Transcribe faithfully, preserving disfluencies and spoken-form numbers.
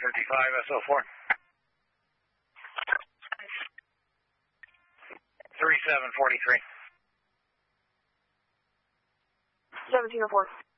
fifty-five S O four. thirty-seven forty-three. seventeen oh four.